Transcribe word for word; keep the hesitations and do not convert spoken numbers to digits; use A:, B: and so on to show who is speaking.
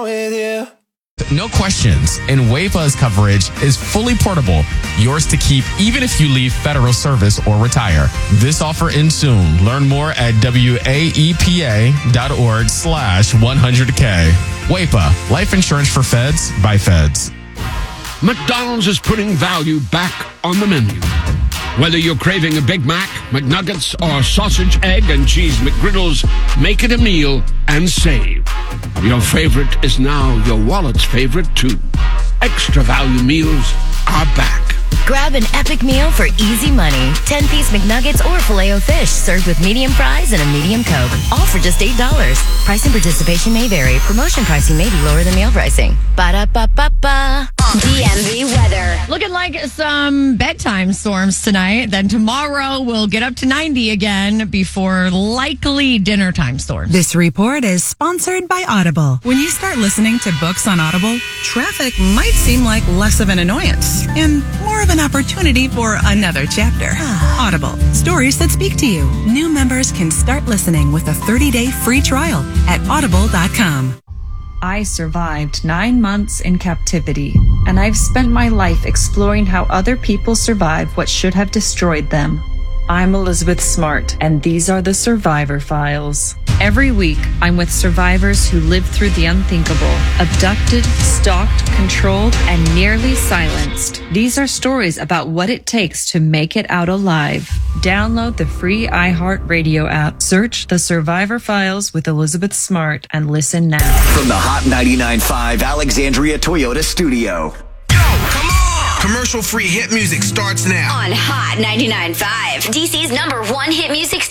A: down with you.
B: No questions, and WAEPA's coverage is fully portable, yours to keep even if you leave federal service or retire. This offer ends soon. Learn more at waepa.org slash 100K. WAEPA, life insurance for feds by feds.
C: McDonald's is putting value back on the menu. Whether you're craving a Big Mac, McNuggets, or sausage, egg, and cheese McGriddles, make it a meal and save. Your favorite is now your wallet's favorite, too. Extra value meals are back.
D: Grab an epic meal for easy money. ten-piece McNuggets or Filet-O-Fish served with medium fries and a medium Coke. All for just eight dollars. Price and participation may vary. Promotion pricing may be lower than meal pricing. Ba-da-ba-ba-ba.
E: D M V weather.
F: Looking like some bedtime storms tonight. Then tomorrow we'll get up to ninety again before likely dinner time storms.
G: This report is sponsored by Audible. When you start listening to books on Audible, traffic might seem like less of an annoyance and more of an opportunity for another chapter. Audible, stories that speak to you. New members can start listening with a thirty-day free trial at audible dot com.
H: I survived nine months in captivity, and I've spent my life exploring how other people survive what should have destroyed them. I'm Elizabeth Smart, and these are the Survivor Files. Every week, I'm with survivors who lived through the unthinkable, abducted, stalked, controlled, and nearly silenced. These are stories about what it takes to make it out alive. Download the free iHeartRadio app, search The Survivor Files with Elizabeth Smart, and listen now.
I: From the Hot ninety-nine point five Alexandria Toyota Studio.
J: Commercial-free hit music starts now.
E: On Hot ninety-nine point five, D C's number one hit music station.